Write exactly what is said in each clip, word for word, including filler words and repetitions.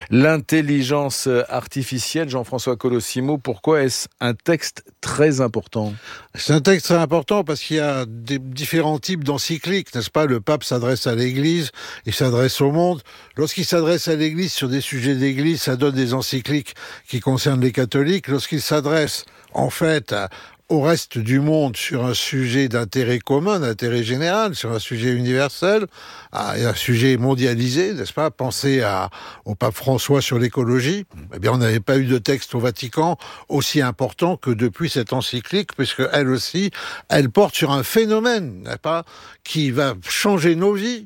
L'intelligence artificielle, Jean-François Colosimo, pourquoi est-ce un texte très important ? C'est un texte très important parce qu'il y a des différents types d'encycliques, n'est-ce pas ? Le pape s'adresse à l'Église, il s'adresse au monde. Lorsqu'il s'adresse à l'Église sur des sujets d'Église, ça donne des encycliques qui concernent les catholiques. Lorsqu'il s'adresse, en fait, à au reste du monde sur un sujet d'intérêt commun, d'intérêt général, sur un sujet universel, un sujet mondialisé, n'est-ce pas ? Pensez à, au pape François sur l'écologie. Eh bien, on n'avait pas eu de texte au Vatican aussi important que depuis cette encyclique, puisque elle aussi, elle porte sur un phénomène, n'est-ce pas, qui va changer nos vies.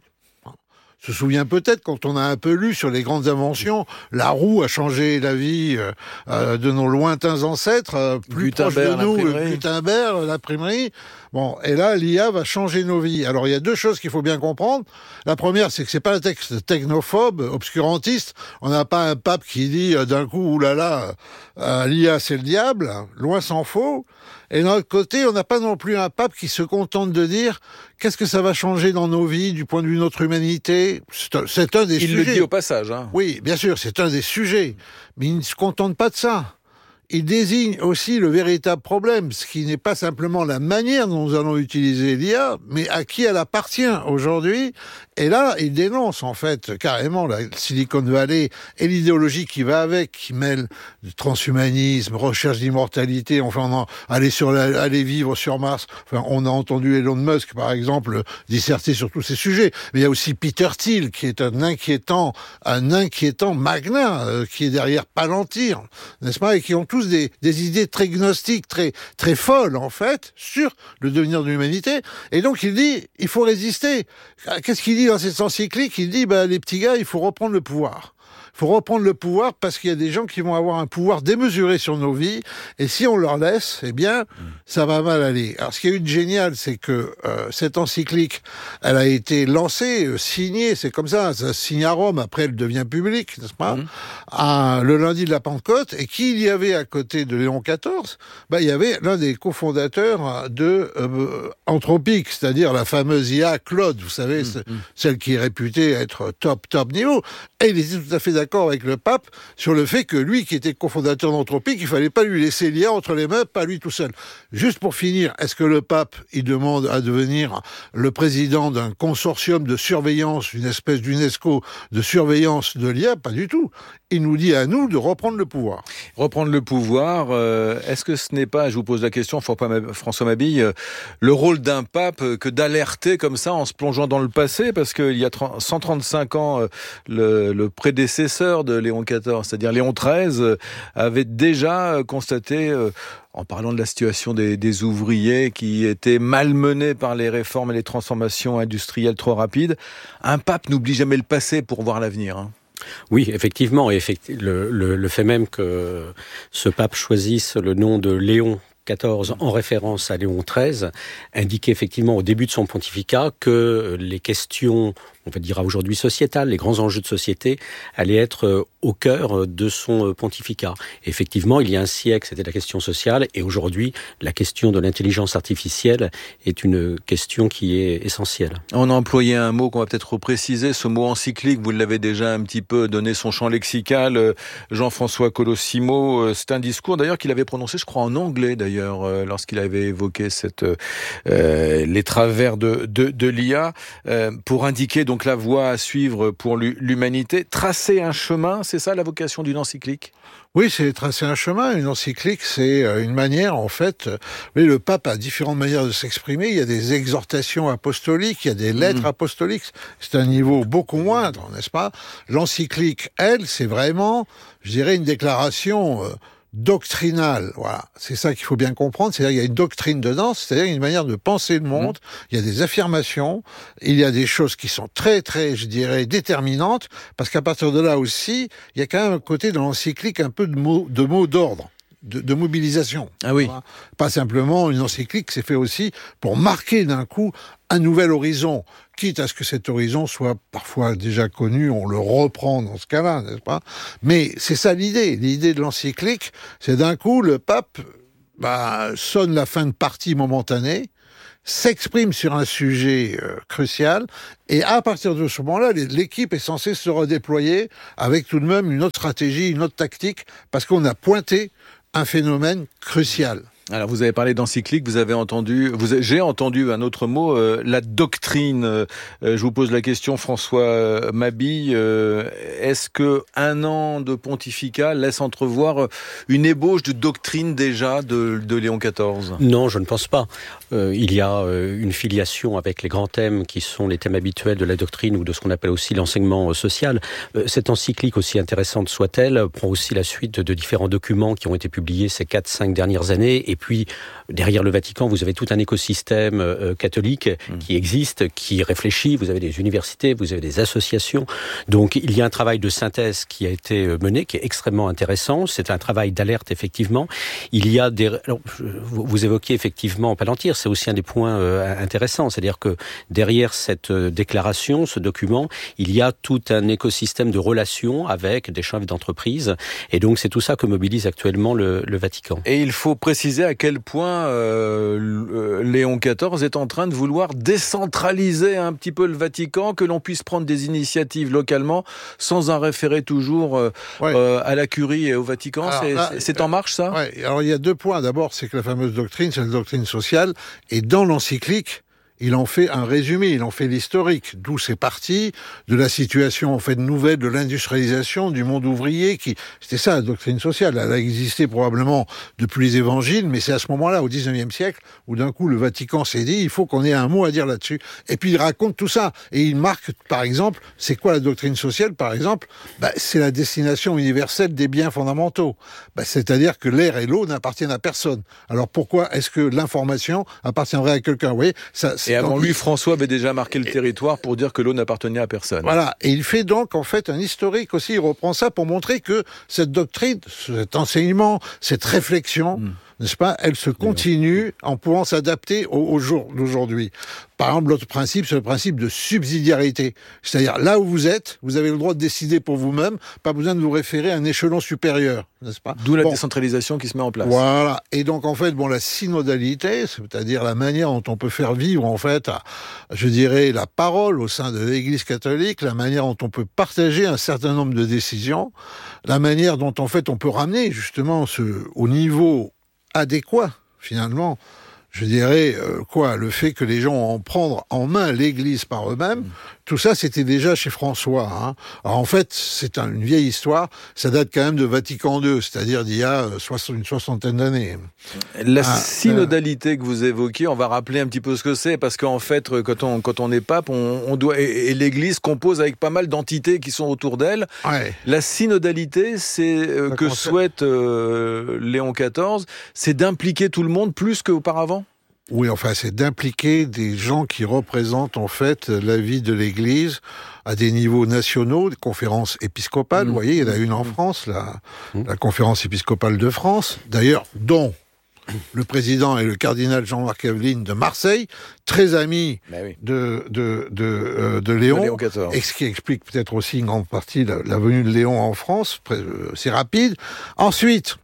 Se souvient peut-être, quand on a un peu lu sur les grandes inventions, la roue a changé la vie euh, de nos lointains ancêtres, euh, plus proches de nous, le Gutenberg, l'imprimerie. Bon, et là, l'I A va changer nos vies. Alors, il y a deux choses qu'il faut bien comprendre. La première, c'est que c'est pas un texte technophobe, obscurantiste. On n'a pas un pape qui dit euh, d'un coup, oulala, euh, l'I A c'est le diable, loin s'en faut. Et d'un autre côté, on n'a pas non plus un pape qui se contente de dire qu'est-ce que ça va changer dans nos vies du point de vue de notre humanité. C'est un, c'est un des il sujets. Il le dit au passage. Hein. Oui, bien sûr, c'est un des sujets. Mais il ne se contente pas de ça. Il désigne aussi le véritable problème, ce qui n'est pas simplement la manière dont nous allons utiliser l'I A, mais à qui elle appartient aujourd'hui. Et là, il dénonce en fait carrément la Silicon Valley et l'idéologie qui va avec, qui mêle le transhumanisme, recherche d'immortalité, enfin, on a, aller sur la, aller vivre sur Mars. Enfin, on a entendu Elon Musk, par exemple, disserter sur tous ces sujets. Mais il y a aussi Peter Thiel, qui est un inquiétant, un inquiétant magnat, euh, qui est derrière Palantir, n'est-ce pas, et qui ont tous des, des idées très gnostiques, très, très folles, en fait, sur le devenir de l'humanité. Et donc, il dit, il faut résister. Qu'est-ce qu'il dit dans cette encyclique? Il dit, bah, les petits gars, il faut reprendre le pouvoir. Il faut reprendre le pouvoir parce qu'il y a des gens qui vont avoir un pouvoir démesuré sur nos vies. Et si on leur laisse, eh bien, ça va mal aller. Alors, ce qui est eu de génial, c'est que euh, cette encyclique, elle a été lancée, euh, signée, c'est comme ça, ça se signe à Rome, après elle devient publique, n'est-ce pas, mmh. à, le lundi de la Pentecôte. Et qui il y avait à côté de Léon quatorze? Bah, il y avait l'un des cofondateurs de euh, Anthropique, c'est-à-dire la fameuse I A Claude, vous savez, mmh. celle qui est réputée être top, top niveau. Et il était tout à fait d'accord d'accord avec le pape sur le fait que lui, qui était cofondateur d'Anthropique, il fallait pas lui laisser l'I A entre les mains, pas lui tout seul. Juste pour finir, est-ce que le pape, il demande à devenir le président d'un consortium de surveillance, une espèce d'UNESCO de surveillance de l'I A? Pas du tout. Il nous dit à nous de reprendre le pouvoir. Reprendre le pouvoir, euh, est-ce que ce n'est pas, je vous pose la question, François Mabille, euh, le rôle d'un pape euh, que d'alerter comme ça en se plongeant dans le passé? Parce qu'il y a cent trente-cinq ans, euh, le, le prédécesseur de Léon quatorze, c'est-à-dire Léon treize, euh, avait déjà euh, constaté... Euh, en parlant de la situation des, des ouvriers qui étaient malmenés par les réformes et les transformations industrielles trop rapides, un pape n'oublie jamais le passé pour voir l'avenir, hein. Oui, effectivement, et effecti- le, le, le fait même que ce pape choisisse le nom de Léon quatorze en référence à Léon treize indiquait effectivement au début de son pontificat que les questions, on va dire aujourd'hui sociétales, les grands enjeux de société allaient être au cœur de son pontificat. Et effectivement, il y a un siècle, c'était la question sociale, et aujourd'hui, la question de l'intelligence artificielle est une question qui est essentielle. On a employé un mot qu'on va peut-être repréciser, ce mot encyclique, vous l'avez déjà un petit peu donné son champ lexical, Jean-François Colosimo, c'est un discours d'ailleurs qu'il avait prononcé, je crois, en anglais d'ailleurs, lorsqu'il avait évoqué cette, euh, les travers de, de, de l'I A, euh, pour indiquer donc la voie à suivre pour l'humanité, tracer un chemin, c'est ça la vocation d'une encyclique? Oui, c'est tracer un chemin. Une encyclique, c'est une manière, en fait... Oui, le pape a différentes manières de s'exprimer. Il y a des exhortations apostoliques, il y a des lettres mmh. apostoliques. C'est un niveau beaucoup moindre, n'est-ce pas? L'encyclique, elle, c'est vraiment, je dirais, une déclaration... Euh, doctrinale, voilà. C'est ça qu'il faut bien comprendre. C'est-à-dire qu'il y a une doctrine dedans, c'est-à-dire une manière de penser le monde. Mmh. Il y a des affirmations, il y a des choses qui sont très, très, je dirais, déterminantes, parce qu'à partir de là aussi, il y a quand même un côté dans l'encyclique un peu de mots, de mots d'ordre. De, de mobilisation. Ah oui. Voilà. Pas simplement une encyclique, c'est fait aussi pour marquer d'un coup un nouvel horizon, quitte à ce que cet horizon soit parfois déjà connu, on le reprend dans ce cas-là, n'est-ce pas? Mais c'est ça l'idée. L'idée de l'encyclique, c'est d'un coup, le pape bah, sonne la fin de partie momentanée, s'exprime sur un sujet euh, crucial, et à partir de ce moment-là, l'équipe est censée se redéployer avec tout de même une autre stratégie, une autre tactique, parce qu'on a pointé un phénomène crucial. Alors vous avez parlé d'encyclique, vous avez entendu, vous, j'ai entendu un autre mot, euh, la doctrine. Euh, je vous pose la question, François Mabille, euh, est-ce que un an de pontificat laisse entrevoir une ébauche de doctrine déjà de, de Léon quatorze ? Non, je ne pense pas. Euh, il y a euh, une filiation avec les grands thèmes qui sont les thèmes habituels de la doctrine ou de ce qu'on appelle aussi l'enseignement euh, social. Euh, cette encyclique, aussi intéressante soit-elle, prend aussi la suite de différents documents qui ont été publiés ces quatre cinq dernières années. Et puis, derrière le Vatican, vous avez tout un écosystème euh, catholique mmh. qui existe, qui réfléchit. Vous avez des universités, vous avez des associations. Donc, il y a un travail de synthèse qui a été mené, qui est extrêmement intéressant. C'est un travail d'alerte, effectivement. Il y a des... Alors, vous, vous évoquiez effectivement Palantir, c'est aussi un des points euh, intéressants. C'est-à-dire que derrière cette euh, déclaration, ce document, il y a tout un écosystème de relations avec des chefs d'entreprise. Et donc, c'est tout ça que mobilise actuellement le, le Vatican. Et il faut préciser à quel point euh, Léon quatorze est en train de vouloir décentraliser un petit peu le Vatican, que l'on puisse prendre des initiatives localement sans en référer toujours euh, ouais. euh, à la curie et au Vatican. Alors, c'est, là, c'est, c'est en marche, ça ? Ouais. Alors il y a deux points. D'abord, c'est que la fameuse doctrine, c'est la doctrine sociale, et dans l'encyclique, il en fait un résumé, il en fait l'historique, d'où c'est parti, de la situation en fait nouvelle de l'industrialisation du monde ouvrier, qui c'était ça la doctrine sociale. Elle a existé probablement depuis les évangiles, mais c'est à ce moment-là, au dix-neuvième siècle, où d'un coup le Vatican s'est dit, il faut qu'on ait un mot à dire là-dessus. Et puis il raconte tout ça, et il marque, par exemple, c'est quoi la doctrine sociale, par exemple ? Bah, c'est la destination universelle des biens fondamentaux. Bah, c'est-à-dire que l'air et l'eau n'appartiennent à personne. Alors pourquoi est-ce que l'information appartiendrait à quelqu'un ? Vous voyez, ça, et avant lui, François avait déjà marqué le territoire pour dire que l'eau n'appartenait à personne. Voilà, et il fait donc en fait un historique aussi, il reprend ça pour montrer que cette doctrine, cet enseignement, cette réflexion, mmh. n'est-ce pas, elle se continue en pouvant s'adapter au, au jour d'aujourd'hui. Par exemple, l'autre principe, c'est le principe de subsidiarité. C'est-à-dire, là où vous êtes, vous avez le droit de décider pour vous-même, pas besoin de vous référer à un échelon supérieur, n'est-ce pas ? D'où la bon. décentralisation qui se met en place. Voilà. Et donc, en fait, bon, la synodalité, c'est-à-dire la manière dont on peut faire vivre, en fait, à, je dirais, la parole au sein de l'Église catholique, la manière dont on peut partager un certain nombre de décisions, la manière dont, en fait, on peut ramener, justement, ce, au niveau adéquat, finalement, je dirais, euh, quoi, le fait que les gens en prendre en main l'Église par eux-mêmes, mmh. tout ça, c'était déjà chez François. Hein. Alors, en fait, c'est un, une vieille histoire, ça date quand même de Vatican deux, c'est-à-dire d'il y a euh, soixante, une soixantaine d'années. La ah, synodalité euh... que vous évoquiez, on va rappeler un petit peu ce que c'est, parce qu'en fait, quand on, quand on est pape, on, on doit, et, et l'Église compose avec pas mal d'entités qui sont autour d'elle. Ouais. La synodalité, c'est euh, que concept. souhaite euh, Léon quatorze, c'est d'impliquer tout le monde plus qu'auparavant ? Oui, enfin, c'est d'impliquer des gens qui représentent, en fait, la vie de l'Église à des niveaux nationaux, des conférences épiscopales. Mmh. Vous voyez, il y en a une en France, la, mmh. la conférence épiscopale de France, d'ailleurs, dont le président est le cardinal Jean-Marc Aveline de Marseille, très ami ben oui. de, de, de, euh, de Léon, de Léon quatorze. Et ce qui explique peut-être aussi une grande partie la, la venue de Léon en France, c'est rapide. Ensuite,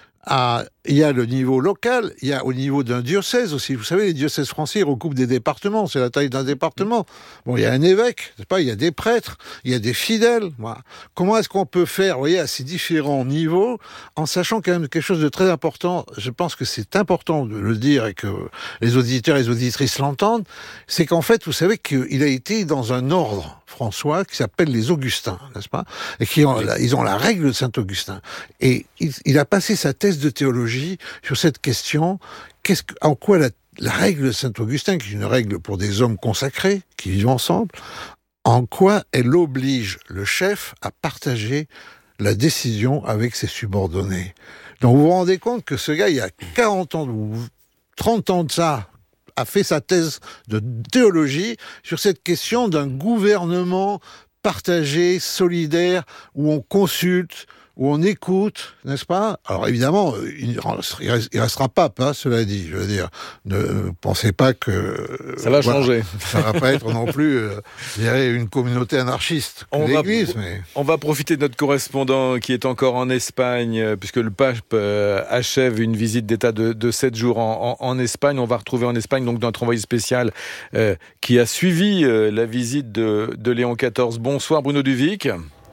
à, il y a le niveau local, il y a au niveau d'un diocèse aussi. Vous savez, les diocèses français recoupent des départements, c'est la taille d'un département. Bon, il y a un évêque, c'est pas, il y a des prêtres, il y a des fidèles. Voilà. Comment est-ce qu'on peut faire, vous voyez, à ces différents niveaux, en sachant quand même quelque chose de très important, je pense que c'est important de le dire et que les auditeurs et les auditrices l'entendent, c'est qu'en fait, vous savez qu'il a été dans un ordre, François, qui s'appelle les Augustins, n'est-ce pas ? Et qui ont, la, ils ont la règle de Saint-Augustin. Et il, il a passé sa thèse de théologie sur cette question, qu'est-ce que, en quoi la, la règle de Saint-Augustin, qui est une règle pour des hommes consacrés, qui vivent ensemble, en quoi elle oblige le chef à partager la décision avec ses subordonnés. Donc vous vous rendez compte que ce gars, il y a quarante ans ou trente ans de ça, a fait sa thèse de théologie sur cette question d'un gouvernement partagé, solidaire, où on consulte, où on écoute, n'est-ce pas? Alors évidemment, il il restera pape, hein, cela dit. Je veux dire, ne pensez pas que ça va voilà, changer. Ça va pas être non plus, euh, je dirais, une communauté anarchiste. On l'Église, va, mais on va profiter de notre correspondant qui est encore en Espagne, puisque le pape euh, achève une visite d'État de, de sept jours en, en, en Espagne. On va retrouver en Espagne donc notre envoyé spécial euh, qui a suivi euh, la visite de, de Léon quatorze. Bonsoir Bruno Duvic.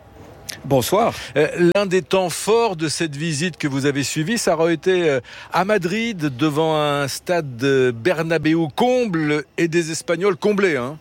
Bonsoir. Euh, l'un des temps forts de cette visite que vous avez suivie, ça aurait été euh, à Madrid, devant un stade de Bernabéu comble et des Espagnols comblés, hein.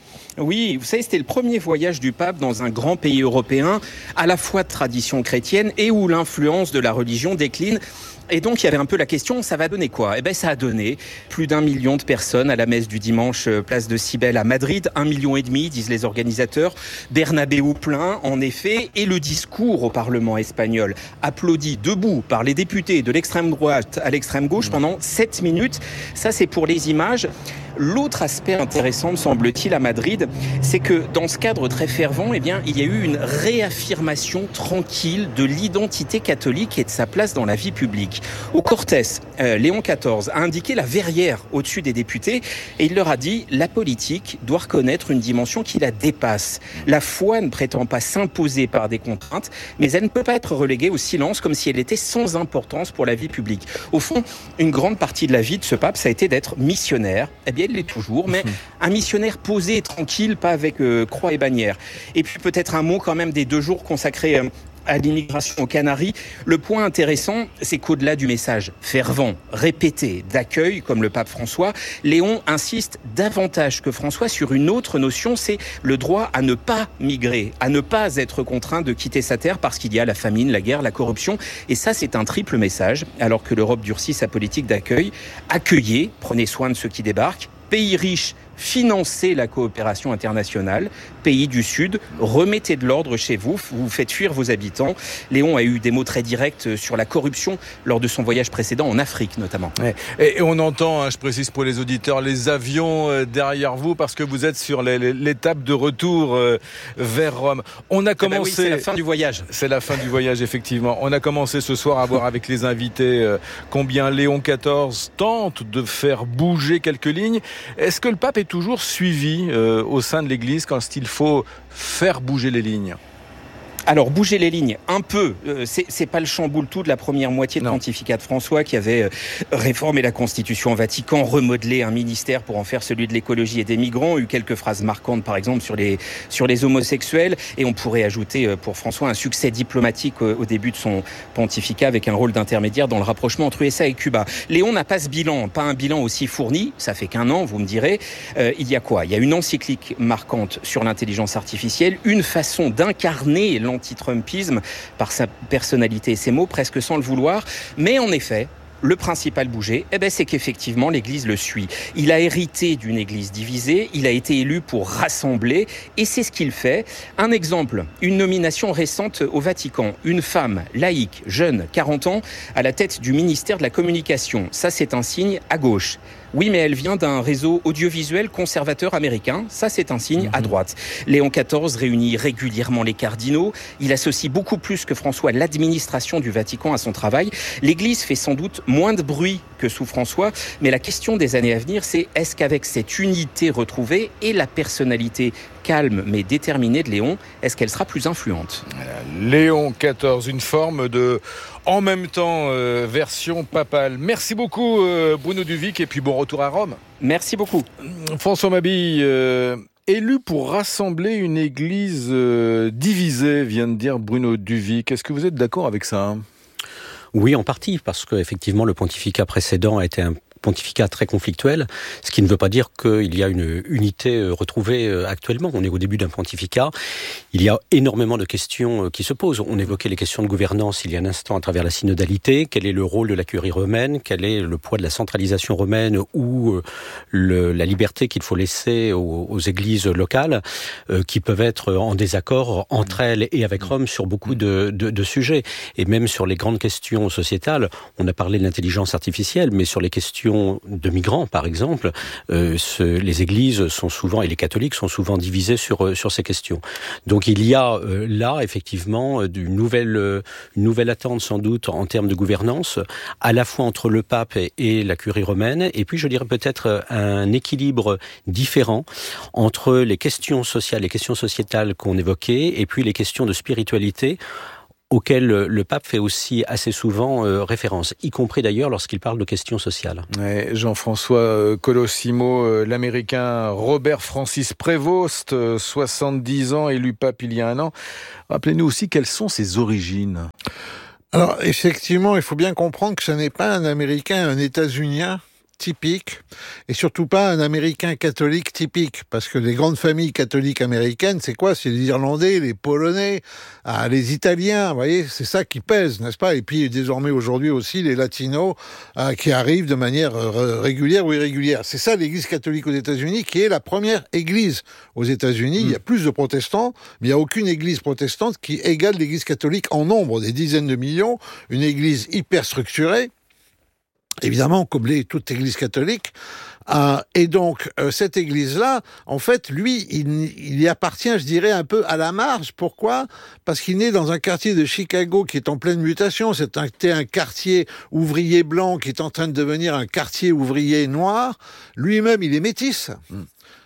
Oui, vous savez, c'était le premier voyage du pape dans un grand pays européen, à la fois de tradition chrétienne et où l'influence de la religion décline. Et donc, il y avait un peu la question, ça va donner quoi? Eh ben, ça a donné plus d'un million de personnes à la messe du dimanche, place de Cibel à Madrid. Un million et demi, disent les organisateurs. Bernabéu plein, en effet. Et le discours au Parlement espagnol, applaudi debout par les députés de l'extrême droite à l'extrême gauche pendant sept minutes. Ça, c'est pour les images. L'autre aspect intéressant, me semble-t-il, à Madrid, c'est que dans ce cadre très fervent, eh bien, il y a eu une réaffirmation tranquille de l'identité catholique et de sa place dans la vie publique. Au Cortés, euh, Léon quatorze a indiqué la verrière au-dessus des députés et il leur a dit « La politique doit reconnaître une dimension qui la dépasse. La foi ne prétend pas s'imposer par des contraintes, mais elle ne peut pas être reléguée au silence comme si elle était sans importance pour la vie publique. » Au fond, une grande partie de la vie de ce pape, ça a été d'être missionnaire. Eh bien, il l'est toujours, mais un missionnaire posé et tranquille, pas avec euh, croix et bannière. Et puis peut-être un mot quand même des deux jours consacrés euh, à l'immigration aux Canaries. Le point intéressant, c'est qu'au-delà du message fervent, répété, d'accueil, comme le pape François, Léon insiste davantage que François sur une autre notion, c'est le droit à ne pas migrer, à ne pas être contraint de quitter sa terre parce qu'il y a la famine, la guerre, la corruption. Et ça, c'est un triple message, alors que l'Europe durcit sa politique d'accueil. Accueillez, prenez soin de ceux qui débarquent. Pays riches, financez la coopération internationale. Pays du Sud, remettez de l'ordre chez vous, vous faites fuir vos habitants. Léon a eu des mots très directs sur la corruption lors de son voyage précédent en Afrique notamment. Ouais. Et on entend, hein, je précise pour les auditeurs, les avions derrière vous parce que vous êtes sur l'étape de retour vers Rome. On a commencé. Eh ben oui, c'est la fin du voyage. C'est la fin du voyage, effectivement. On a commencé ce soir à voir avec les invités combien Léon quatorze tente de faire bouger quelques lignes. Est-ce que le pape est toujours suivi euh, au sein de l'Église quand il faut faire bouger les lignes? Alors, bouger les lignes, un peu. Euh, c'est, c'est pas le chamboule-tout de la première moitié de non. pontificat de François qui avait euh, réformé la Constitution au Vatican, remodelé un ministère pour en faire celui de l'écologie et des migrants, eu quelques phrases marquantes, par exemple, sur les, sur les homosexuels. Et on pourrait ajouter euh, pour François un succès diplomatique euh, au début de son pontificat avec un rôle d'intermédiaire dans le rapprochement entre U S A et Cuba. Léon n'a pas ce bilan, pas un bilan aussi fourni. Ça fait qu'un an, vous me direz. Euh, il y a quoi? Il y a une encyclique marquante sur l'intelligence artificielle, une façon d'incarner l'anti-Trumpisme par sa personnalité et ses mots, presque sans le vouloir. Mais en effet, le principal bougé, eh ben, c'est qu'effectivement l'Église le suit. Il a hérité d'une Église divisée, il a été élu pour rassembler, et c'est ce qu'il fait. Un exemple, une nomination récente au Vatican. Une femme laïque, jeune, quarante ans, à la tête du ministère de la Communication. Ça, c'est un signe à gauche. Oui, mais elle vient d'un réseau audiovisuel conservateur américain. Ça, c'est un signe à droite. Léon quatorze réunit régulièrement les cardinaux. Il associe beaucoup plus que François l'administration du Vatican à son travail. L'Église fait sans doute moins de bruit que sous François, mais la question des années à venir, c'est est-ce qu'avec cette unité retrouvée et la personnalité calme mais déterminée de Léon, est-ce qu'elle sera plus influente? Léon quatorze, une forme de en même temps euh, version papale. Merci beaucoup euh, Bruno Duvic et puis bon retour à Rome. Merci beaucoup. François Mabille, euh, élu pour rassembler une église euh, divisée, vient de dire Bruno Duvic. Est-ce que vous êtes d'accord avec ça? Oui, en partie, parce que effectivement le pontificat précédent a été un pontificat très conflictuel, ce qui ne veut pas dire qu'il y a une unité retrouvée actuellement. On est au début d'un pontificat. Il y a énormément de questions qui se posent. On évoquait les questions de gouvernance il y a un instant à travers la synodalité. Quel est le rôle de la curie romaine? Quel est le poids de la centralisation romaine ou le, la liberté qu'il faut laisser aux, aux églises locales euh, qui peuvent être en désaccord entre elles et avec Rome sur beaucoup de, de, de sujets. Et même sur les grandes questions sociétales, on a parlé de l'intelligence artificielle, mais sur les questions questions de migrants, par exemple, euh, ce, les églises sont souvent, et les catholiques sont souvent divisés sur, sur ces questions. Donc il y a euh, là, effectivement, une nouvelle, euh, une nouvelle attente, sans doute, en termes de gouvernance, à la fois entre le pape et, et la curie romaine, et puis je dirais peut-être un équilibre différent entre les questions sociales, les questions sociétales qu'on évoquait, et puis les questions de spiritualité, auquel le pape fait aussi assez souvent euh, référence, y compris d'ailleurs lorsqu'il parle de questions sociales. Ouais, Jean-François Colosimo, euh, l'Américain Robert Francis Prévost, euh, soixante-dix ans, élu pape il y a un an. Rappelez-nous aussi quelles sont ses origines. Alors, effectivement, il faut bien comprendre que ce n'est pas un Américain, un États-Unien typique, et surtout pas un Américain catholique typique, parce que les grandes familles catholiques américaines, c'est quoi? C'est les Irlandais, les Polonais, ah, les Italiens, vous voyez, c'est ça qui pèse, n'est-ce pas? Et puis désormais aujourd'hui aussi les Latinos ah, qui arrivent de manière euh, régulière ou irrégulière. C'est ça l'Église catholique aux États-Unis, qui est la première Église aux États-Unis. Mmh. Il y a plus de protestants, mais il n'y a aucune Église protestante qui égale l'Église catholique en nombre, des dizaines de millions, une Église hyper structurée. Évidemment, comme l'est toute église catholique. Euh, et donc, euh, cette église-là, en fait, lui, il, il y appartient, je dirais, un peu à la marge. Pourquoi? Parce qu'il naît dans un quartier de Chicago qui est en pleine mutation. C'est un, un quartier ouvrier blanc qui est en train de devenir un quartier ouvrier noir. Lui-même, il est métis. Mmh.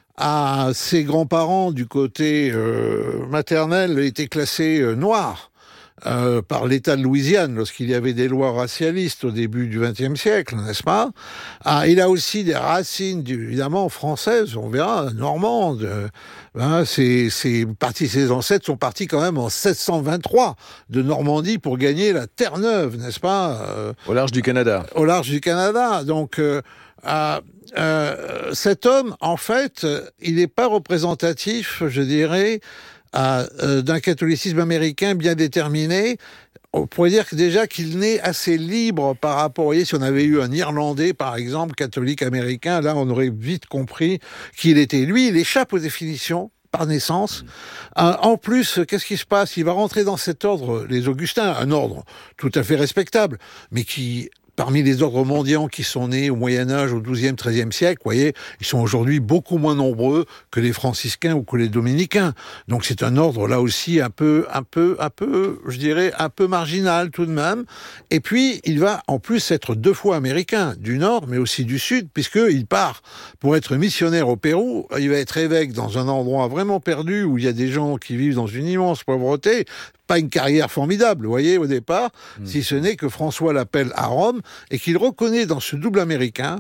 À ses grands-parents, du côté euh, maternel, étaient classés euh, noirs. Euh, par l'État de Louisiane, lorsqu'il y avait des lois racialistes au début du vingtième siècle, n'est-ce pas? Ah, il a aussi des racines, évidemment, françaises, on verra, normandes. Euh, hein, ses, ses, partis, ses ancêtres sont partis quand même en sept cent vingt-trois de Normandie pour gagner la Terre-Neuve, n'est-ce pas? euh, Au large du Canada. Au large du Canada. Donc, euh, euh, euh, cet homme, en fait, il n'est pas représentatif, je dirais, À, euh, d'un catholicisme américain bien déterminé. On pourrait dire que déjà qu'il naît assez libre par rapport, vous voyez, si on avait eu un Irlandais, par exemple, catholique américain, là, on aurait vite compris qu'il était. Lui, il échappe aux définitions par naissance. Euh, en plus, qu'est-ce qui se passe? Il va rentrer dans cet ordre, les Augustins, un ordre tout à fait respectable, mais qui... Parmi les ordres mendiants qui sont nés au Moyen-Âge, au douzième, treizième siècle, vous voyez, ils sont aujourd'hui beaucoup moins nombreux que les franciscains ou que les dominicains. Donc c'est un ordre là aussi un peu, un peu, un peu, je dirais, un peu marginal tout de même. Et puis il va en plus être deux fois américain, du Nord mais aussi du Sud, puisqu'il part pour être missionnaire au Pérou. Il va être évêque dans un endroit vraiment perdu où il y a des gens qui vivent dans une immense pauvreté. Pas une carrière formidable, vous voyez, au départ, mmh. si ce n'est que François l'appelle à Rome et qu'il reconnaît dans ce double américain,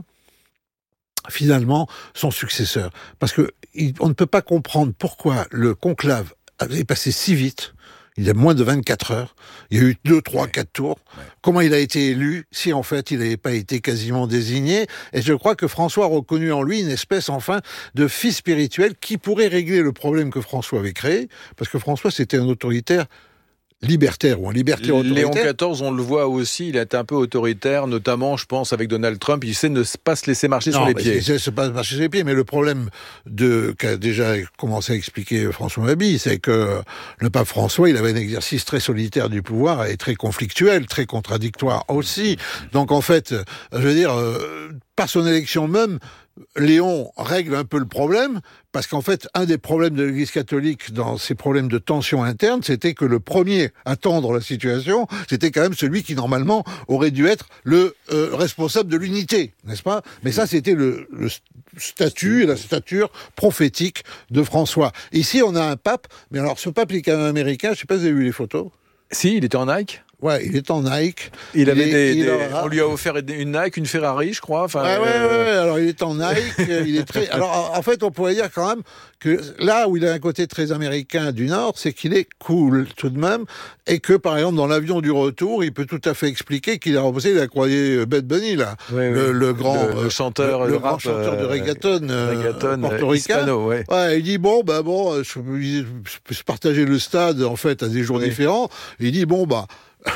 finalement, son successeur. Parce que il, on ne peut pas comprendre pourquoi le conclave avait passé si vite. Il y a moins de vingt-quatre heures. Il y a eu deux, trois, ouais. quatre tours. Ouais. Comment il a été élu si, en fait, il n'avait pas été quasiment désigné? Et je crois que François a reconnu en lui une espèce, enfin, de fils spirituel qui pourrait régler le problème que François avait créé. Parce que François, c'était un autoritaire libertaire ou un libertaire autoritaire. Léon quatorze, on le voit aussi, il est un peu autoritaire, notamment, je pense, avec Donald Trump. Il sait ne pas se laisser marcher non, sur les mais pieds. Il sait ne pas marcher sur les pieds, mais le problème de, qu'a déjà commencé à expliquer François Mabille, c'est que le pape François, il avait un exercice très solitaire du pouvoir et très conflictuel, très contradictoire aussi. Donc, en fait, je veux dire, euh, par son élection même, Léon règle un peu le problème, parce qu'en fait, un des problèmes de l'Église catholique dans ces problèmes de tension interne, c'était que le premier à tendre la situation, c'était quand même celui qui, normalement, aurait dû être le euh, responsable de l'unité, n'est-ce pas? Mais ça, c'était le, le statut et la stature prophétique de François. Ici, on a un pape, mais alors ce pape, il est quand même américain, je ne sais pas si vous avez vu les photos. Si, il était en Nike. Ouais, il est en Nike. Il, il avait est, des, il des aura... on lui a offert une Nike, une Ferrari, je crois. Enfin, ouais, ouais, euh... ouais. Alors il est en Nike. il est très. Alors en fait, on pourrait dire quand même que là où il a un côté très américain du Nord, c'est qu'il est cool tout de même, et que par exemple dans l'avion du retour, il peut tout à fait expliquer qu'il a reposé, il a croisé Bad Bunny là, oui, le, oui. le grand, le, le chanteur, le, le, le grand rap, chanteur de reggaeton, euh, reggaeton portoricain. Hispano, ouais. Ouais, il dit bon, bah bon, je peux se partager le stade en fait à des jours oui. différents. Il dit bon bah.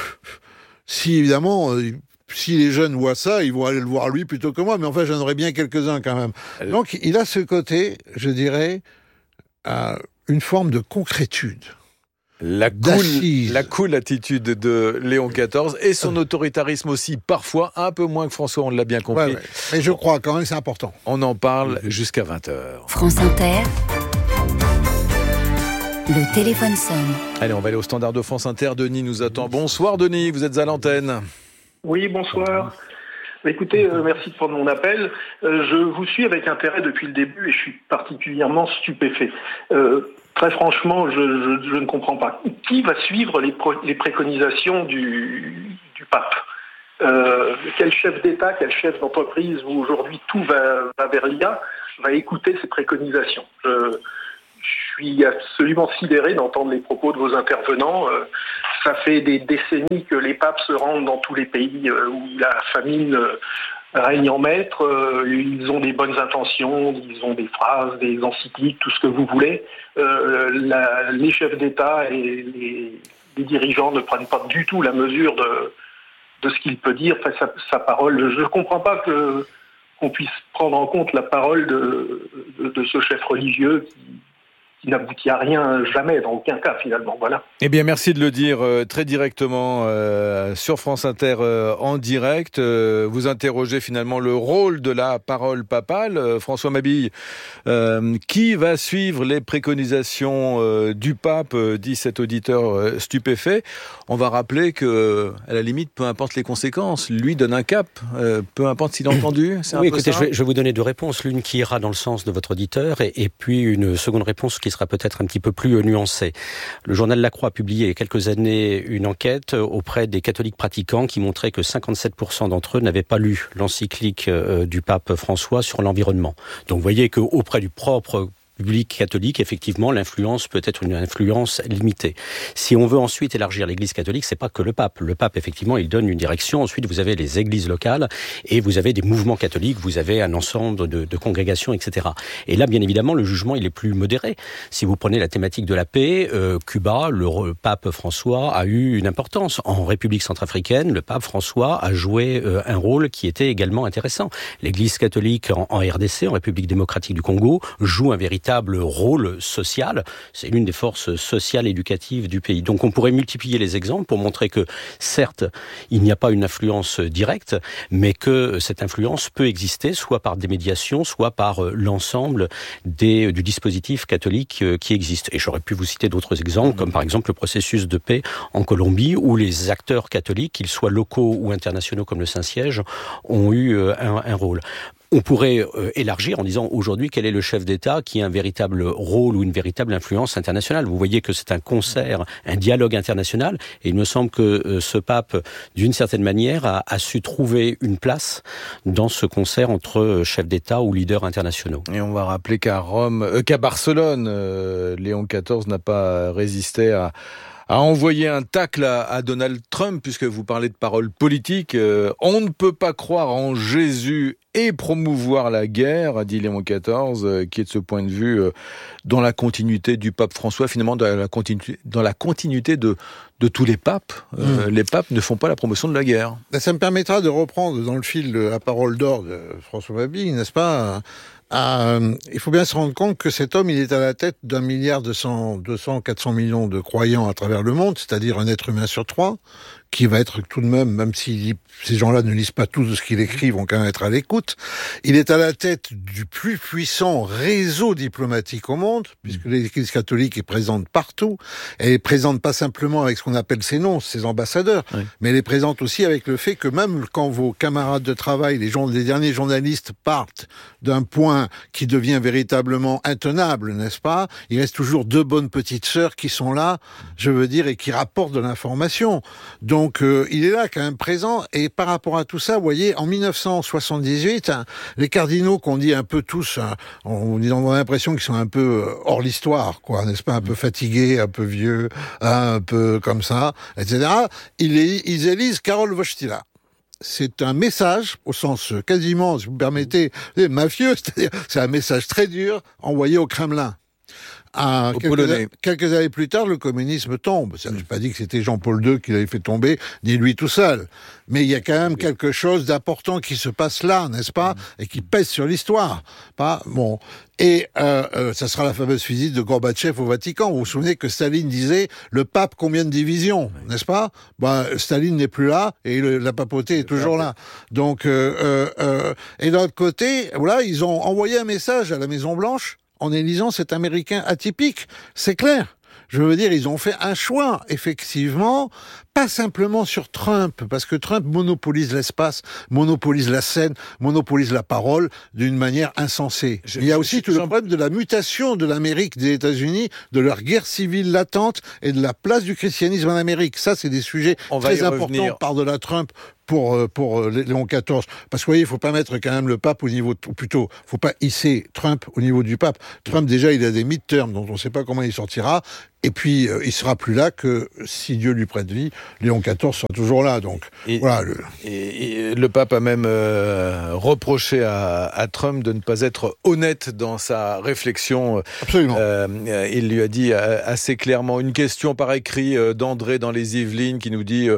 Si, évidemment, euh, si les jeunes voient ça, ils vont aller le voir lui plutôt que moi, mais enfin, j'en aurais bien quelques-uns quand même. Elle... Donc, il a ce côté, je dirais, euh, une forme de concrétude. La cool, la cool attitude de Léon quatorze et son autoritarisme aussi, parfois un peu moins que François, on l'a bien compris. Ouais, ouais. Mais je crois quand même c'est important. On en parle jusqu'à vingt heures. France Inter. Le téléphone sonne. Allez, on va aller au standard de France Inter. Denis nous attend. Bonsoir Denis, vous êtes à l'antenne. Oui, bonsoir. Écoutez, euh, merci de prendre mon appel. Euh, je vous suis avec intérêt depuis le début et je suis particulièrement stupéfait. Euh, très franchement, je, je, je ne comprends pas. Qui va suivre les, pro- les préconisations du, du pape ? euh, Quel chef d'État, quel chef d'entreprise où aujourd'hui tout va, va vers l'I A, va écouter ces préconisations ? Je, Je suis absolument sidéré d'entendre les propos de vos intervenants. Euh, ça fait des décennies que les papes se rendent dans tous les pays euh, où la famine euh, règne en maître. Euh, ils ont des bonnes intentions, ils ont des phrases, des encycliques, tout ce que vous voulez. Euh, la, les chefs d'État et les, les dirigeants ne prennent pas du tout la mesure de, de ce qu'il peut dire, enfin, sa, sa parole. Je ne comprends pas que, qu'on puisse prendre en compte la parole de, de, de ce chef religieux qui qui n'aboutit à rien jamais, dans aucun cas finalement. Voilà. Eh bien, merci de le dire euh, très directement euh, sur France Inter euh, en direct. Euh, vous interrogez finalement le rôle de la parole papale. Euh, François Mabille, euh, qui va suivre les préconisations euh, du pape, euh, dit cet auditeur euh, stupéfait. On va rappeler que, à la limite, peu importe les conséquences, lui donne un cap, euh, peu importe s'il a entendu. C'est oui, un peu écoutez, ça. je vais, je vais vous donner deux réponses. L'une qui ira dans le sens de votre auditeur et, et puis une seconde réponse qui sera peut-être un petit peu plus nuancée. Le journal La Croix a publié il y a quelques années une enquête auprès des catholiques pratiquants qui montrait que cinquante-sept pour cent d'entre eux n'avaient pas lu l'encyclique du pape François sur l'environnement. Donc vous voyez qu'auprès du propre public catholique, effectivement, l'influence peut être une influence limitée. Si on veut ensuite élargir l'Église catholique, c'est pas que le pape. Le pape, effectivement, il donne une direction. Ensuite, vous avez les églises locales et vous avez des mouvements catholiques. Vous avez un ensemble de, de congrégations, et cetera. Et là, bien évidemment, le jugement, il est plus modéré. Si vous prenez la thématique de la paix, euh, Cuba, le pape François a eu une importance. En République centrafricaine, le pape François a joué euh, un rôle qui était également intéressant. L'Église catholique en, en R D C, en République démocratique du Congo, joue un véritable rôle social. C'est l'une des forces sociales éducatives du pays. Donc on pourrait multiplier les exemples pour montrer que, certes, il n'y a pas une influence directe, mais que cette influence peut exister, soit par des médiations, soit par l'ensemble des, du dispositif catholique qui existe. Et j'aurais pu vous citer d'autres exemples, comme par exemple le processus de paix en Colombie, où les acteurs catholiques, qu'ils soient locaux ou internationaux comme le Saint-Siège, ont eu un, un rôle. On pourrait euh, élargir en disant aujourd'hui quel est le chef d'État qui a un véritable rôle ou une véritable influence internationale. Vous voyez que c'est un concert, un dialogue international, et il me semble que euh, ce pape, d'une certaine manière, a, a su trouver une place dans ce concert entre chefs d'État ou leaders internationaux. Et on va rappeler qu'à Rome, euh, qu'à Barcelone, euh, Léon quatorze n'a pas résisté à a envoyé un tacle à, à Donald Trump, puisque vous parlez de paroles politiques. Euh, on ne peut pas croire en Jésus et promouvoir la guerre, a dit Léon quatorze, euh, qui est de ce point de vue euh, dans la continuité du pape François, finalement dans la continuité, dans la continuité de, de tous les papes. Euh, mmh. Les papes ne font pas la promotion de la guerre. Ça me permettra de reprendre dans le fil de la parole d'or de François Mabille, n'est-ce pas ? Euh, il faut bien se rendre compte que cet homme, il est à la tête d'un milliard deux cents, deux cents, quatre cents millions de croyants à travers le monde, c'est-à-dire un être humain sur trois, qui va être tout de même, même si ces gens-là ne lisent pas tout de ce qu'il écrit, vont quand même être à l'écoute. Il est à la tête du plus puissant réseau diplomatique au monde, puisque l'Église catholique est présente partout. Elle est présente pas simplement avec ce qu'on appelle ses noms, ses ambassadeurs, oui. mais elle est présente aussi avec le fait que même quand vos camarades de travail, les, gens, les derniers journalistes partent d'un point qui devient véritablement intenable, n'est-ce pas ? Il reste toujours deux bonnes petites sœurs qui sont là, je veux dire, et qui rapportent de l'information. Donc, Donc euh, il est là quand même présent, et par rapport à tout ça, vous voyez, en dix-neuf cent soixante-dix-huit, hein, les cardinaux qu'on dit un peu tous, hein, on, on a l'impression qu'ils sont un peu hors l'histoire, quoi, n'est-ce pas, un peu fatigués, un peu vieux, hein, un peu comme ça, et cetera. Ils, ils élisent Karol Wojtyła. C'est un message, au sens quasiment, si vous me permettez, mafieux, c'est-à-dire c'est un message très dur envoyé au Kremlin. à quelques, quelques années plus tard, le communisme tombe. Ça, je n'ai pas dit que c'était Jean-Paul deux qui l'avait fait tomber, ni lui tout seul. Mais il y a quand même quelque chose d'important qui se passe là, n'est-ce pas, et qui pèse sur l'histoire. Pas bon. Et euh, euh, ça sera la fameuse visite de Gorbatchev au Vatican. Vous vous souvenez que Staline disait le pape combien de divisions, n'est-ce pas? Ben Staline n'est plus là et le, la papauté est toujours là. Donc euh, euh, euh, et d'un autre côté, voilà, ils ont envoyé un message à la Maison Blanche en élisant cet Américain atypique. C'est clair. Je veux dire, ils ont fait un choix, effectivement, pas simplement sur Trump, parce que Trump monopolise l'espace, monopolise la scène, monopolise la parole d'une manière insensée. Je, Il y a aussi je, tout je, le problème de la mutation de l'Amérique des États-Unis, de leur guerre civile latente et de la place du christianisme en Amérique. Ça, c'est des sujets On très importants par-delà Trump pour pour Léon quatorze. Parce que vous voyez, il faut pas mettre quand même le pape au niveau, ou plutôt, faut pas hisser Trump au niveau du pape. Trump, déjà, il a des midterms dont on ne sait pas comment il sortira. Et puis, euh, il sera plus là que, si Dieu lui prête vie, Léon quatorze sera toujours là. Donc, et, voilà. Le... Et, et le pape a même euh, reproché à, à Trump de ne pas être honnête dans sa réflexion. Absolument. Euh, il lui a dit assez clairement une question par écrit d'André dans les Yvelines qui nous dit euh,